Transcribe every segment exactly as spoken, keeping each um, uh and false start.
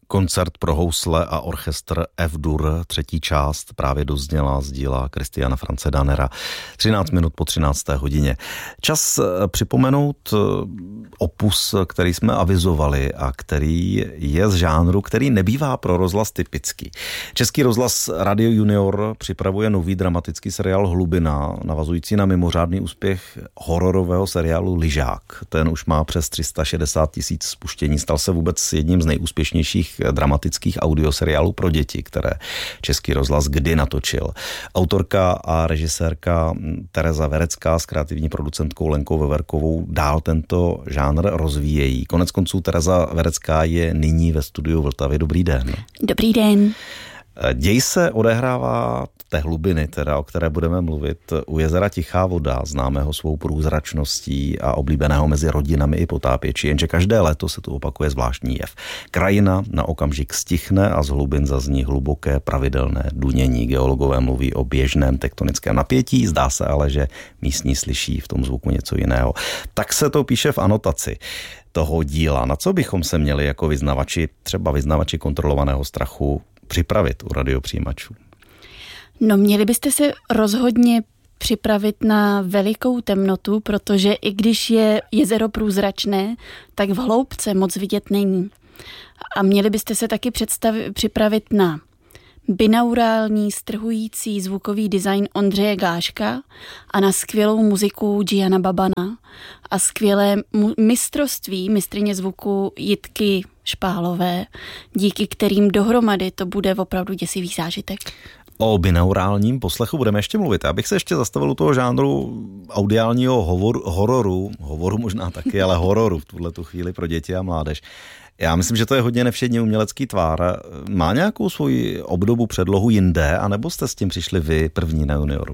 Koncert pro housle a orchestr F-dur, třetí část, právě dozněla z díla Christiana Franze Danera. třináct minut po třinácté hodině. Čas připomenout opus, který jsme avizovali a který je z žánru, který nebývá pro rozhlas typický. Český rozhlas Radio Junior připravuje nový dramatický seriál Hlubina, navazující na mimořádný úspěch hororového seriálu Lyžák. Ten už má přes tři sta šedesát tisíc spuštění. Stal se vůbec jedním z nejúspěšnějších dramatických audioseriálů pro děti, které Český rozhlas kdy natočil. Autorka a režisérka Tereza Verecká s kreativní producentkou Lenkou Veverkovou dál tento žánr rozvíjejí. Konec konců Tereza Verecká je nyní ve studiu Vltavy. Dobrý den. Dobrý den. Děj se odehrává té Hlubiny, teda, o které budeme mluvit, u jezera Tichá voda, známého svou průzračností a oblíbeného mezi rodinami i potápěči, jenže každé léto se tu opakuje zvláštní jev. Krajina na okamžik stichne a z hlubin zazní hluboké pravidelné dunění. Geologové mluví o běžném tektonickém napětí, zdá se ale, že místní slyší v tom zvuku něco jiného. Tak se to píše v anotaci toho díla. Na co bychom se měli jako vyznavači, třeba vyznavači kontrolovaného strachu, připravit u radiopřijímačů? No, měli byste se rozhodně připravit na velikou temnotu, protože i když je jezero průzračné, tak v hloubce moc vidět není. A měli byste se taky představit, připravit na binaurální, strhující zvukový design Ondřeje Gáška a na skvělou muziku Giana Babana a skvělé mu- mistrovství mistryně zvuku Jitky Špálové, díky kterým dohromady to bude opravdu děsivý zážitek. O binaurálním poslechu budeme ještě mluvit. Já bych se ještě zastavil u toho žánru audiálního hovor, hororu, hovoru možná taky, ale hororu v tuhletu chvíli pro děti a mládež. Já myslím, že to je hodně nevšedně umělecký tvár. Má nějakou svoji obdobu, předlohu jinde, anebo jste s tím přišli vy první na Junioru?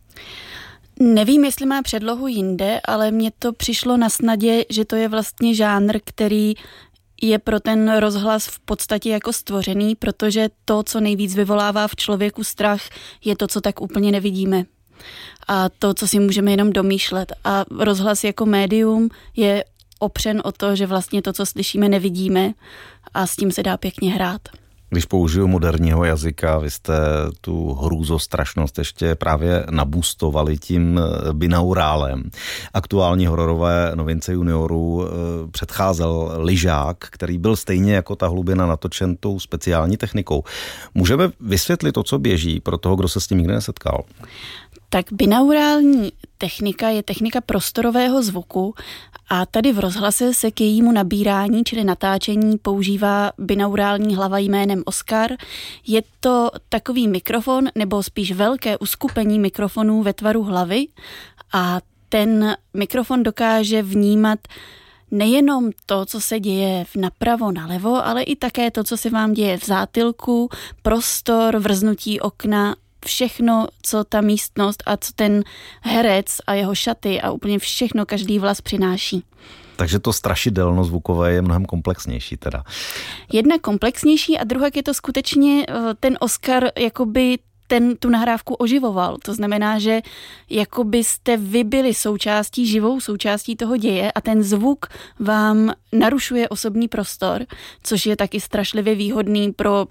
Nevím, jestli má předlohu jinde, ale mně to přišlo na snadě, že to je vlastně žánr, který je pro ten rozhlas v podstatě jako stvořený, protože to, co nejvíc vyvolává v člověku strach, je to, co tak úplně nevidíme. A to, co si můžeme jenom domýšlet. A rozhlas jako médium je opřen o to, že vlastně to, co slyšíme, nevidíme a s tím se dá pěkně hrát. Když použiju moderního jazyka, vy jste tu hrůzostrašnost ještě právě nabustovali tím binaurálem. Aktuální hororové novince Junioru předcházel Lyžák, který byl stejně jako ta Hlubina natočen tou speciální technikou. Můžeme vysvětlit to, co běží pro toho, kdo se s tím nikdy nesetkal? Tak binaurální technika je technika prostorového zvuku a tady v rozhlase se k jejímu nabírání, čili natáčení, používá binaurální hlava jménem Oscar. Je to takový mikrofon, nebo spíš velké uskupení mikrofonů ve tvaru hlavy a ten mikrofon dokáže vnímat nejenom to, co se děje napravo, nalevo, ale i také to, co se vám děje v zátylku, prostor, vrznutí okna, všechno, co ta místnost a co ten herec a jeho šaty a úplně všechno, každý vlas přináší. Takže to strašidelno zvukové je mnohem komplexnější teda. Jedna komplexnější a druhá je to skutečně ten Oscar jakoby ten tu nahrávku oživoval. To znamená, že jakoby jste vy byli součástí, živou součástí toho děje a ten zvuk vám narušuje osobní prostor, což je taky strašlivě výhodný pro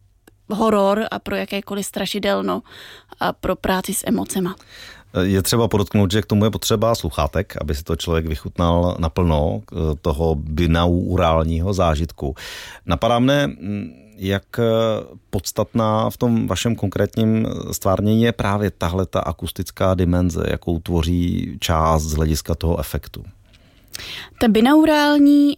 horor a pro jakékoliv strašidelno a pro práci s emocema. Je třeba podotknout, že k tomu je potřeba sluchátek, aby si to člověk vychutnal naplno toho binaurálního zážitku. Napadá mne, jak podstatná v tom vašem konkrétním stvárnění je právě tahle ta akustická dimenze, jakou tvoří část z hlediska toho efektu. Ta binaurální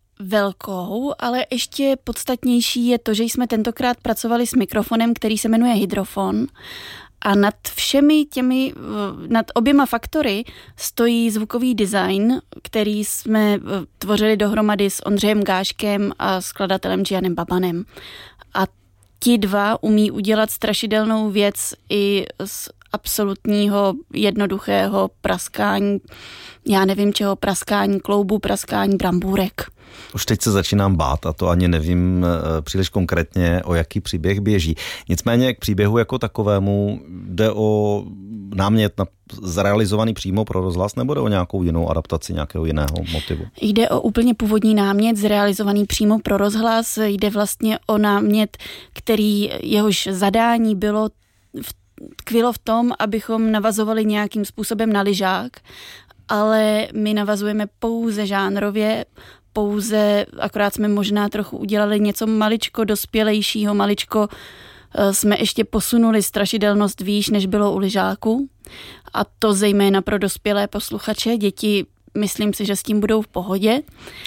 velkou, ale ještě podstatnější je to, že jsme tentokrát pracovali s mikrofonem, který se jmenuje hydrofon a nad všemi těmi, nad oběma faktory stojí zvukový design, který jsme tvořili dohromady s Ondřejem Gáškem a skladatelem Gianem Babanem. A ti dva umí udělat strašidelnou věc i z absolutního jednoduchého praskání, já nevím čeho, praskání kloubu, praskání brambůrek. Už teď se začínám bát a to ani nevím příliš konkrétně, o jaký příběh běží. Nicméně k příběhu jako takovému jde o námět na zrealizovaný přímo pro rozhlas nebo jde o nějakou jinou adaptaci nějakého jiného motivu? Jde o úplně původní námět zrealizovaný přímo pro rozhlas. Jde vlastně o námět, který jehož zadání bylo v, tkvilo v tom, abychom navazovali nějakým způsobem na lyžák, ale my navazujeme pouze žánrově, pouze, akorát jsme možná trochu udělali něco maličko dospělejšího, maličko jsme ještě posunuli strašidelnost výš, než bylo u lyžáku. A to zejména pro dospělé posluchače. Děti, myslím si, že s tím budou v pohodě.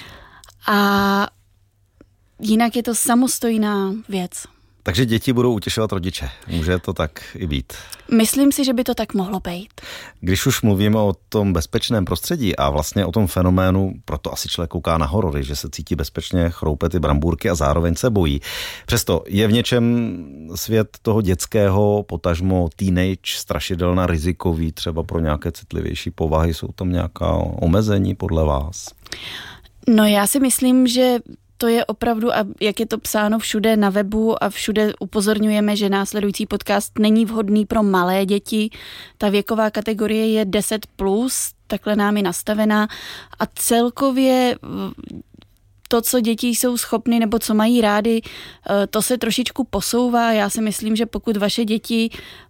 A jinak je to samostojná věc. Takže děti budou utěšovat rodiče. Může to tak i být? Myslím si, že by to tak mohlo být. Když už mluvíme o tom bezpečném prostředí a vlastně o tom fenoménu, proto asi člověk kouká na horory, že se cítí bezpečně, chroupe ty brambůrky a zároveň se bojí. Přesto je v něčem svět toho dětského, potažmo teenage, strašidelna, rizikový, třeba pro nějaké citlivější povahy. Jsou tam nějaká omezení podle vás? No já si myslím, že to je opravdu, a jak je to psáno všude na webu a všude upozorňujeme, že následující podcast není vhodný pro malé děti. Ta věková kategorie je deset plus, takhle nám je nastavená a celkově to, co děti jsou schopny nebo co mají rády, to se trošičku posouvá. Já si myslím, že pokud vaše děti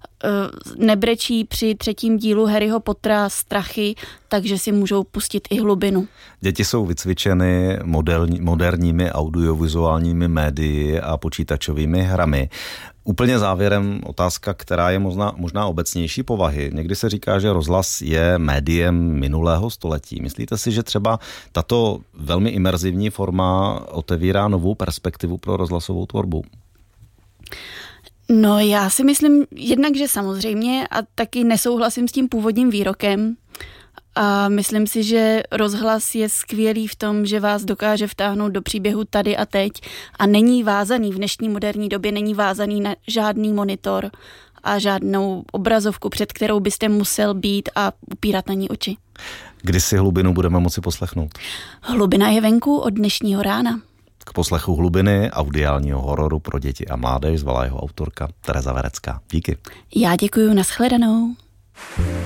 nebrečí při třetím dílu Harryho Pottera strachy, takže si můžou pustit i Hlubinu. Děti jsou vycvičeny moderní, moderními audiovizuálními médii a počítačovými hrami. Úplně závěrem otázka, která je možná, možná obecnější povahy. Někdy se říká, že rozhlas je médiem minulého století. Myslíte si, že třeba tato velmi imerzivní forma otevírá novou perspektivu pro rozhlasovou tvorbu? No já si myslím jednak, že samozřejmě a taky nesouhlasím s tím původním výrokem a myslím si, že rozhlas je skvělý v tom, že vás dokáže vtáhnout do příběhu tady a teď a není vázaný v dnešní moderní době, není vázaný na žádný monitor a žádnou obrazovku, před kterou byste musel být a upírat na ní oči. Kdy si Hlubinu budeme moci poslechnout? Hlubina je venku od dnešního rána. K poslechu Hlubiny, audiálního hororu pro děti a mládež, zvala jeho autorka Tereza Verecká. Díky. Já děkuju, nashledanou.